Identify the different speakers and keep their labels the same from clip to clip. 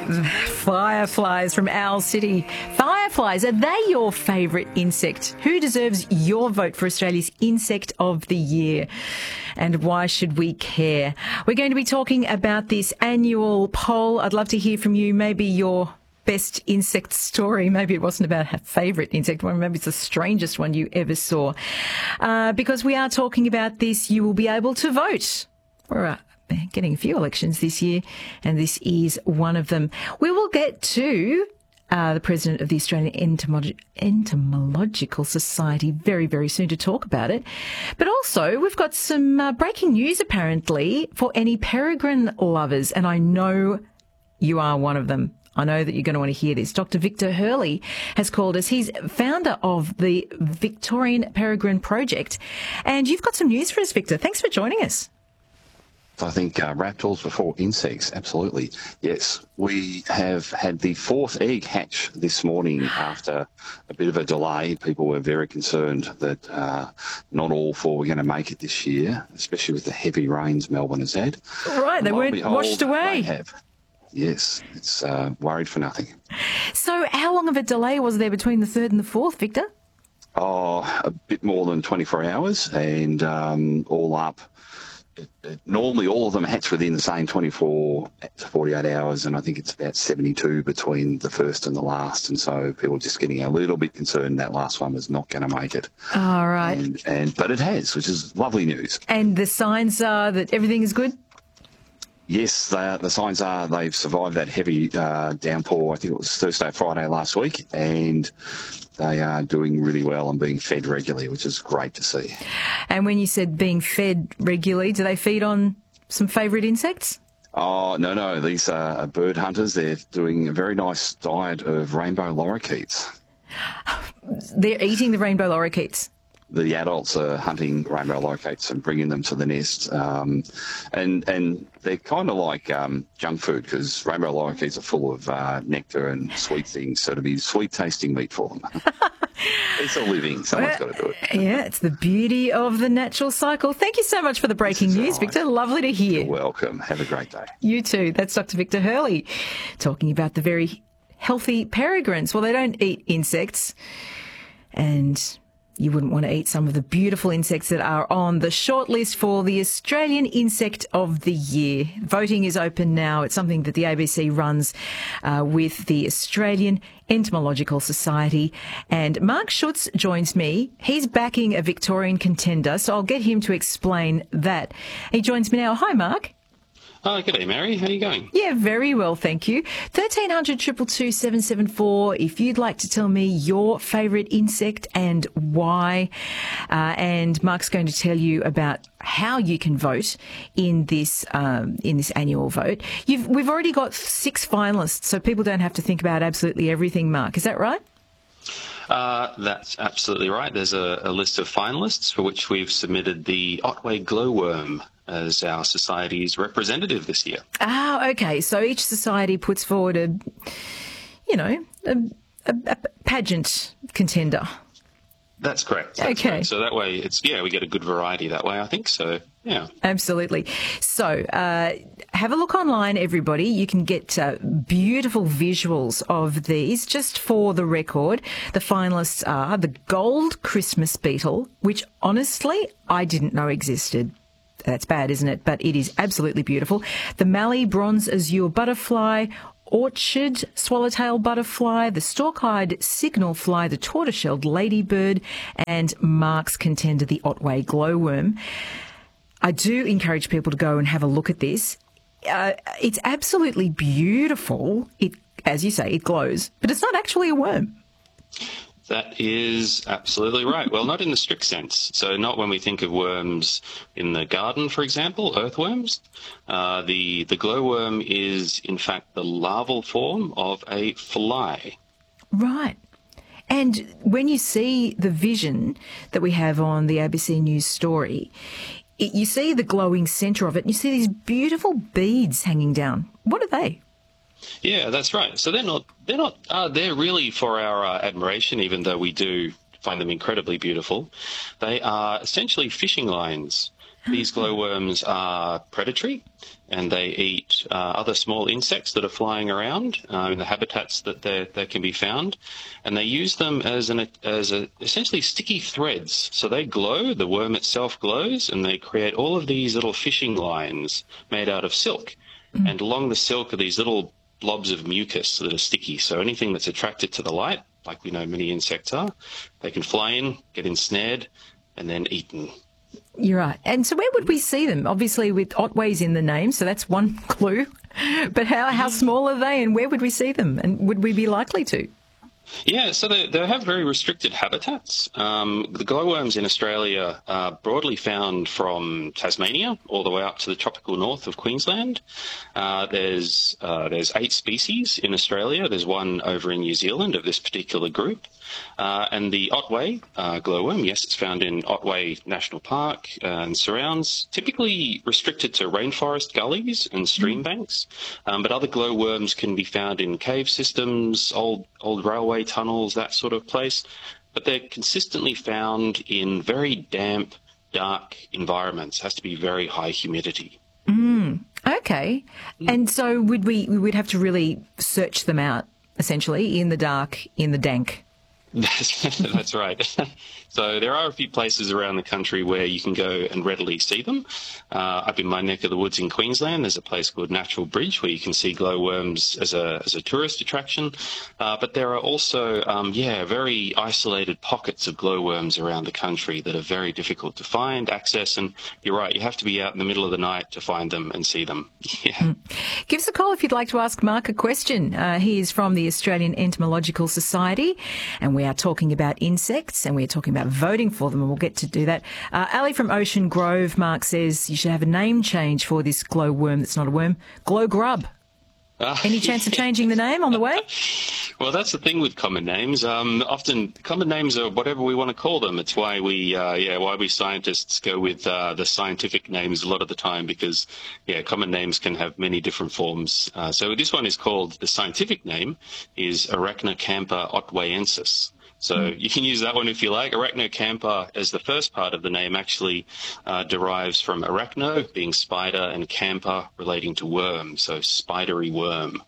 Speaker 1: Fireflies from Owl City. Fireflies, are they your favourite insect? Who deserves your vote for Australia's Insect of the Year? And why should we care? We're going to be talking about this annual poll. I'd love to hear from you. Maybe your best insect story. Maybe it wasn't about a favourite insect one. Maybe it's the strangest one you ever saw. Because we are talking about this, you will be able to vote. We're getting a few elections this year, and this is one of them. We will get to the president of the Australian Entomological Society very, very soon to talk about it. But also, we've got some breaking news, apparently, for any peregrine lovers, and I know you are one of them. I know that you're going to want to hear this. Dr. Victor Hurley has called us. He's founder of the Victorian Peregrine Project. And you've got some news for us, Victor. Thanks for joining us.
Speaker 2: I think raptors before insects, absolutely. Yes, we have had the fourth egg hatch this morning after a bit of a delay. People were very concerned that not all four were going to make it this year, especially with the heavy rains Melbourne has had.
Speaker 1: Right, they weren't washed away.
Speaker 2: They have. Yes, it's worried for nothing.
Speaker 1: So how long of a delay was there between the third and the fourth, Victor?
Speaker 2: Oh, a bit more than 24 hours, and all up. Normally all of them hatch within the same 24 to 48 hours, and I think it's about 72 between the first and the last, and so people are just getting a little bit concerned that last one was not going to make it.
Speaker 1: All right.
Speaker 2: But it has, which is lovely news.
Speaker 1: And the signs are that everything is good?
Speaker 2: Yes, the signs are they've survived that heavy downpour. I think it was Thursday, Friday last week, and they are doing really well and being fed regularly, which is great to see. And
Speaker 1: when you said being fed regularly, do they feed on some favourite insects?
Speaker 2: Oh, no. These are bird hunters. They're doing a very nice diet of rainbow lorikeets.
Speaker 1: They're eating the rainbow lorikeets?
Speaker 2: The adults are hunting rainbow lorikeets and bringing them to the nest. And they're kind of like junk food, because rainbow lorikeets are full of nectar and sweet things, so to be sweet-tasting meat for them. It's a living. Someone's got to do it.
Speaker 1: Yeah, it's the beauty of the natural cycle. Thank you so much for the breaking news, Victor. Lovely to hear.
Speaker 2: You're welcome. Have a great day.
Speaker 1: You too. That's Dr. Victor Hurley talking about the very healthy peregrines. Well, they don't eat insects, and you wouldn't want to eat some of the beautiful insects that are on the shortlist for the Australian Insect of the Year. Voting is open now. It's something that the ABC runs with the Australian Entomological Society. And Mark Schutz joins me. He's backing a Victorian contender, so I'll get him to explain that. He joins me now. Hi, Mark.
Speaker 3: Good day, Mary. How are you going?
Speaker 1: Yeah, very well, thank you. 1300 222 774 if you'd like to tell me your favourite insect and why. And Mark's going to tell you about how you can vote in this annual vote. We've already got 6 finalists, so people don't have to think about absolutely everything, Mark. Is that right?
Speaker 3: That's absolutely right. There's a list of finalists for which we've submitted the Otway glowworm as our society's representative this year.
Speaker 1: Okay. So each society puts forward a pageant contender.
Speaker 3: That's correct. That's correct. So that way we get a good variety that way, I think. So, yeah.
Speaker 1: Absolutely. So have a look online, everybody. You can get beautiful visuals of these. Just for the record, the finalists are the gold Christmas beetle, which honestly I didn't know existed. That's bad, isn't it? But it is absolutely beautiful. The Mallee bronze azure butterfly, orchard swallowtail butterfly, the stalk-eyed signal fly, the tortoise-shelled ladybird, and Mark's contender, the Otway glowworm. I do encourage people to go and have a look at this. It's absolutely beautiful. It, as you say, it glows, but it's not actually a worm.
Speaker 3: That is absolutely right. Well, not in the strict sense. So not when we think of worms in the garden, for example, earthworms. The glowworm is, in fact, the larval form of a fly.
Speaker 1: Right. And when you see the vision that we have on the ABC News story, you see the glowing centre of it, and you see these beautiful beads hanging down. What are they?
Speaker 3: Yeah, that's right. So they're really for our admiration, even though we do find them incredibly beautiful. They are essentially fishing lines these glowworms are predatory, and they eat other small insects that are flying around in the habitats that they can be found, and they use them as essentially sticky threads. So they glow, the worm itself glows, and they create all of these little fishing lines made out of silk. And along the silk are these little blobs of mucus that are sticky. So anything that's attracted to the light, like we know many insects are, they can fly in, get ensnared, and then eaten.
Speaker 1: You're right. And so where would we see them? Obviously with Otways in the name, so that's one clue. But how small are they, and where would we see them? And would we be likely to?
Speaker 3: Yeah, so they have very restricted habitats. The glowworms in Australia are broadly found from Tasmania all the way up to the tropical north of Queensland. There's 8 species in Australia. There's one over in New Zealand of this particular group. And the Otway glowworm, yes, it's found in Otway National Park and surrounds, typically restricted to rainforest gullies and stream banks. But other glowworms can be found in cave systems, old railway tunnels, that sort of place. But they're consistently found in very damp, dark environments. It has to be very high humidity.
Speaker 1: Okay. And so we'd have to really search them out, essentially, in the dark, in the dank.
Speaker 3: That's right. So there are a few places around the country where you can go and readily see them. Up in my neck of the woods in Queensland, there's a place called Natural Bridge where you can see glowworms as a tourist attraction. But there are also, very isolated pockets of glowworms around the country that are very difficult to find, access. And you're right, you have to be out in the middle of the night to find them and see them. Yeah.
Speaker 1: Give us a call if you'd like to ask Mark a question. He is from the Australian Entomological Society, and we are talking about insects, and we're talking about voting for them, and we'll get to do that. Ali from Ocean Grove, Mark, says you should have a name change for this glowworm that's not a worm. Glow grub. Any chance of changing the name on the way?
Speaker 3: Well, that's the thing with common names. Often common names are whatever we want to call them. It's why we scientists go with the scientific names a lot of the time, because common names can have many different forms. So this one is called, the scientific name is Arachnocampa otwayensis. So you can use that one if you like. Arachnocampa, as the first part of the name, actually derives from arachno, being spider, and campa, relating to worm, so spidery worm.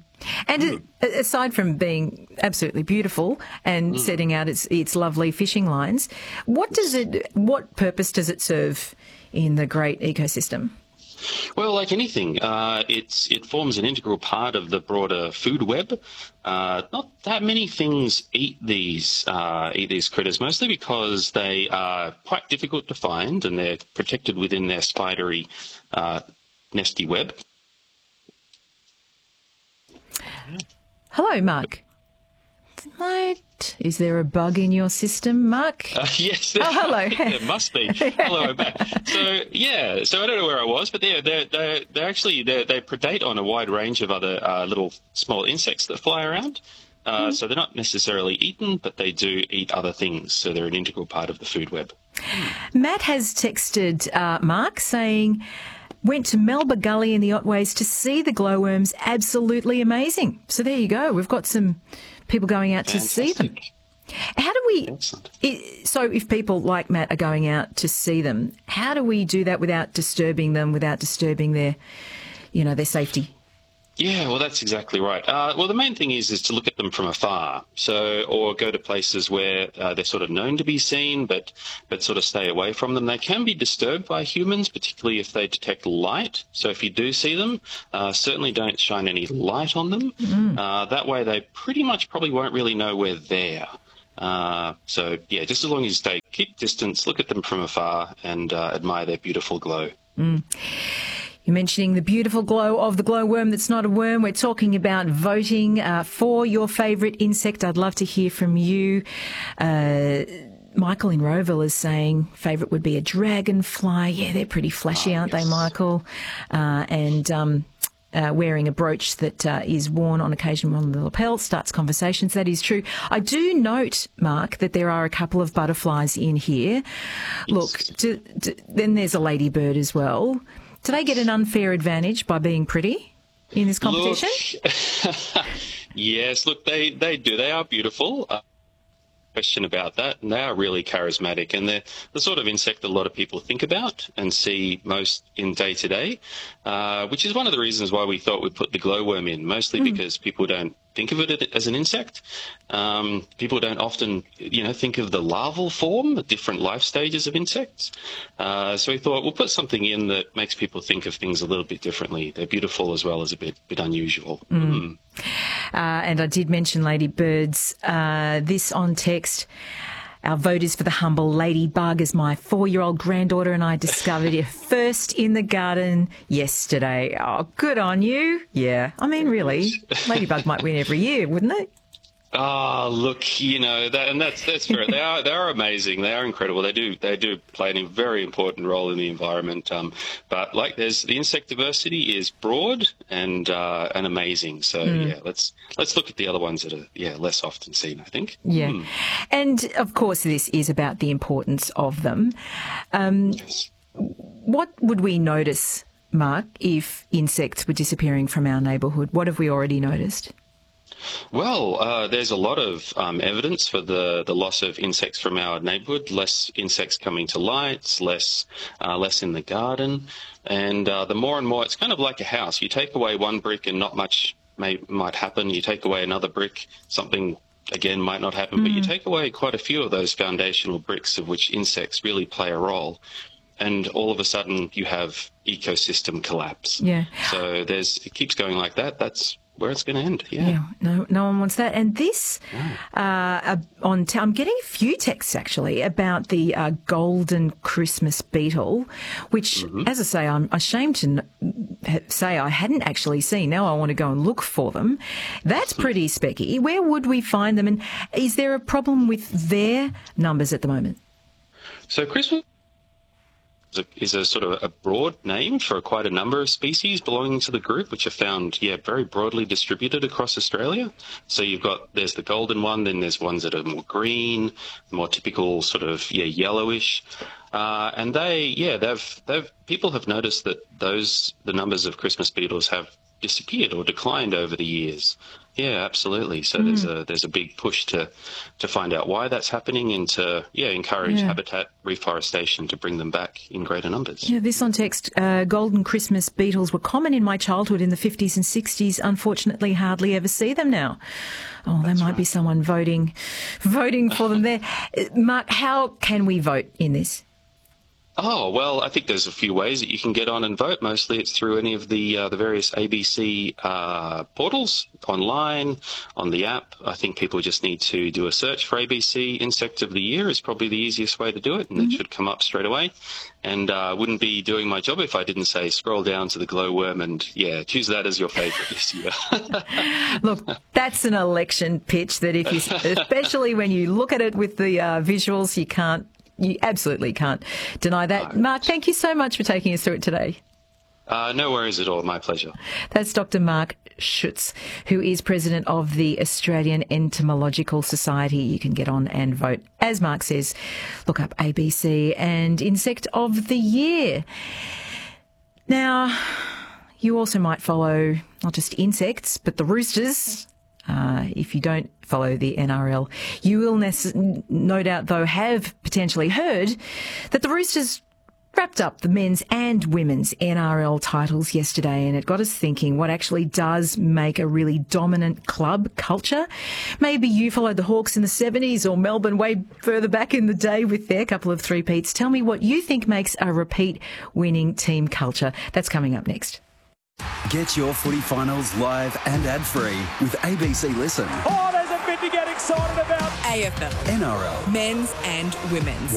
Speaker 3: And aside from being absolutely beautiful and setting out its lovely fishing lines, what purpose does it serve in the great ecosystem? Well, like anything, it forms an integral part of the broader food web. Not that many things eat these critters, mostly because they are quite difficult to find and they're protected within their spidery nesty web.
Speaker 1: Hello, Mark. Is there a bug in your system, Mark?
Speaker 3: Yes.
Speaker 1: Hello.
Speaker 3: There must be. Hello, I'm back. So I don't know where I was, but they predate on a wide range of other little small insects that fly around. So they're not necessarily eaten, but they do eat other things. So they're an integral part of the food web.
Speaker 1: Matt has texted Mark saying, went to Melba Gully in the Otways to see the glowworms. Absolutely amazing. So there you go. We've got some people going out to see them. How do we... So if people like Matt are going out to see them, how do we do that without disturbing them, without disturbing their safety?
Speaker 3: Yeah, well, that's exactly right. Well, the main thing is to look at them from afar, or go to places where they're sort of known to be seen, but sort of stay away from them. They can be disturbed by humans, particularly if they detect light. So if you do see them, certainly don't shine any light on them. That way they pretty much probably won't really know we're there. Just as long as you keep distance, look at them from afar, and admire their beautiful glow.
Speaker 1: You're mentioning the beautiful glow of the glowworm that's not a worm. We're talking about voting for your favourite insect. I'd love to hear from you. Michael in Rowville is saying favourite would be a dragonfly. Yeah, they're pretty flashy, aren't they, Michael? Wearing a brooch that is worn on occasion on the lapel starts conversations. That is true. I do note, Mark, that there are a couple of butterflies in here. Yes. Look, then there's a ladybird as well. Do they get an unfair advantage by being pretty in this competition?
Speaker 3: Yes, look, they do. They are beautiful. question about that. And they are really charismatic, and they're the sort of insect that a lot of people think about and see most in day to day, which is one of the reasons why we thought we'd put the glowworm in, mostly because people don't think of it as an insect. People don't often, think of the larval form, the different life stages of insects. So we thought we'll put something in that makes people think of things a little bit differently. They're beautiful as well as a bit unusual.
Speaker 1: And I did mention ladybirds. This on text. Our vote is for the humble ladybug, as my 4-year-old granddaughter and I discovered it first in the garden yesterday. Oh, good on you. Yeah. I mean, really, ladybug might win every year, wouldn't it?
Speaker 3: Oh, look, that's fair. They are amazing. They are incredible. They do play a very important role in the environment. But there's the insect diversity is broad and amazing. So let's look at the other ones that are less often seen, I think.
Speaker 1: Yeah, and of course this is about the importance of them.
Speaker 3: Yes.
Speaker 1: What would we notice, Mark, if insects were disappearing from our neighbourhood? What have we already noticed?
Speaker 3: Well, there's a lot of evidence for the loss of insects from our neighbourhood. Less insects coming to light, less in the garden, and the more and more, it's kind of like a house. You take away one brick and not much might happen. You take away another brick, something again might not happen. But you take away quite a few of those foundational bricks of which insects really play a role, and all of a sudden you have ecosystem collapse.
Speaker 1: Yeah.
Speaker 3: So it keeps going like that. That's where it's going to end. Yeah.
Speaker 1: No one wants that. And this, I'm getting a few texts actually about the golden Christmas beetle, which, as I say, I'm ashamed to say I hadn't actually seen. Now I want to go and look for them. That's pretty specky. Where would we find them? And is there a problem with their numbers at the moment?
Speaker 3: So Christmas is a sort of a broad name for quite a number of species belonging to the group, which are found, very broadly distributed across Australia. So there's the golden one, then there's ones that are more green, more typical sort of, yellowish. And people have noticed that the numbers of Christmas beetles have disappeared or declined over the years. Yeah, absolutely. So there's a big push to find out why that's happening and to encourage habitat reforestation to bring them back in greater numbers. Yeah,
Speaker 1: this on text, golden Christmas beetles were common in my childhood in the 50s and 60s. Unfortunately, hardly ever see them now. Oh, there might be someone voting for them there. Mark, how can we vote in this?
Speaker 3: Oh, well, I think there's a few ways that you can get on and vote. Mostly it's through any of the various ABC portals, online, on the app. I think people just need to do a search for ABC Insect of the Year is probably the easiest way to do it, and it should come up straight away. And I wouldn't be doing my job if I didn't say scroll down to the glowworm and, choose that as your favourite this year.
Speaker 1: Look, that's an election pitch that especially when you look at it with the visuals, you absolutely can't deny that. No. Mark, thank you so much for taking us through it today.
Speaker 3: No worries at all. My pleasure.
Speaker 1: That's Dr. Mark Schutz, who is president of the Australian Entomological Society. You can get on and vote. As Mark says, look up ABC and Insect of the Year. Now, you also might follow not just insects, but the roosters. If you don't follow the NRL, you will no doubt, though, have potentially heard that the Roosters wrapped up the men's and women's NRL titles yesterday, and it got us thinking what actually does make a really dominant club culture. Maybe you followed the Hawks in the 70s or Melbourne way further back in the day with their couple of three-peats. Tell me what you think makes a repeat winning team culture. That's coming up next.
Speaker 4: Get your footy finals live and ad-free with ABC Listen.
Speaker 5: Oh, there's a bit to get excited about.
Speaker 6: AFL.
Speaker 4: NRL.
Speaker 6: Men's and women's.